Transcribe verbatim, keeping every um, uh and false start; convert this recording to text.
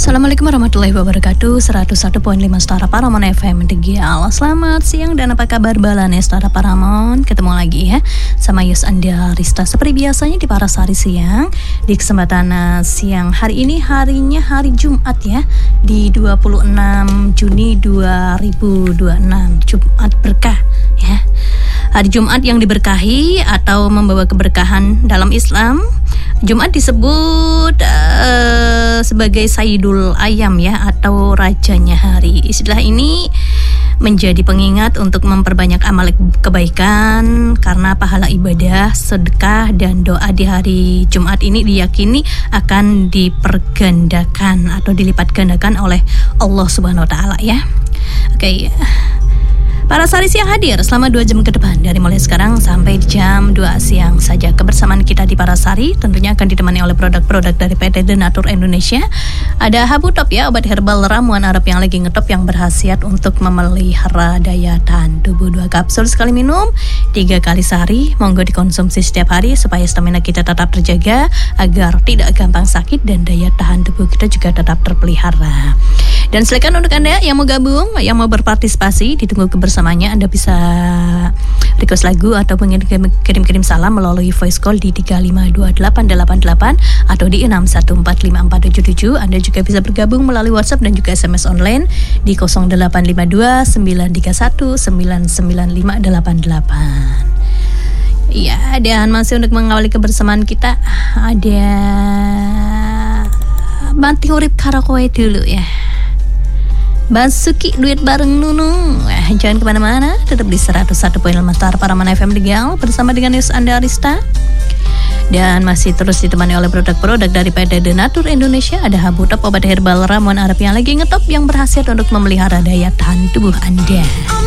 Assalamualaikum warahmatullahi wabarakatuh. seratus satu koma lima Setara Paramon F M Tegal. Selamat siang dan apa kabar balane Setara Paramon. Ketemu lagi ya sama Yus Anda Rista seperti biasanya di Parasari Siang. Di kesempatan uh, siang hari ini, harinya hari Jumat ya, di dua puluh enam Juni dua ribu dua puluh enam. Jumat berkah ya. Hari Jumat yang diberkahi atau membawa keberkahan dalam Islam. Jumat disebut uh, sebagai Sayyidul Ayam ya, atau rajanya hari. Istilah ini menjadi pengingat untuk memperbanyak amal kebaikan karena pahala ibadah, sedekah dan doa di hari Jumat ini diyakini akan dipergandakan atau dilipat gandakan oleh Allah Subhanahu wa taala ya. Oke. Okay. Parasari Siang hadir selama dua jam ke depan, dari mulai sekarang sampai jam dua siang saja. Kebersamaan kita di Parasari tentunya akan ditemani oleh produk-produk dari P T Denatur Indonesia. Ada Habu Top ya, obat herbal ramuan Arab yang lagi ngetop yang berkhasiat untuk memelihara daya tahan tubuh. Dua kapsul sekali minum, tiga kali sehari. Monggo dikonsumsi setiap hari supaya stamina kita tetap terjaga agar tidak gampang sakit dan daya tahan tubuh kita juga tetap terpelihara. Dan silakan untuk Anda yang mau gabung, yang mau berpartisipasi, ditunggu kebersamaannya. Anda bisa request lagu ataupun kirim-kirim salam melalui voice call di tiga lima dua delapan delapan delapan atau di enam satu empat lima empat tujuh tujuh. Anda juga bisa bergabung melalui WhatsApp dan juga S M S online di nol delapan lima dua sembilan tiga satu sembilan sembilan lima delapan delapan. Iya, dan masih untuk mengawali kebersamaan kita ada Banting Urip Karakoe dulu ya. Basuki duit bareng Nunung. Eh, jangan kemana-mana, tetap di seratus satu koma lima Setara Paramon F M Tegal bersama dengan Yus Anda Rista. Dan masih terus ditemani oleh produk-produk dari P T Denatur Indonesia. Ada Habu Top, obat herbal ramuan Arab yang lagi ngetop yang berhasil untuk memelihara daya tahan tubuh Anda.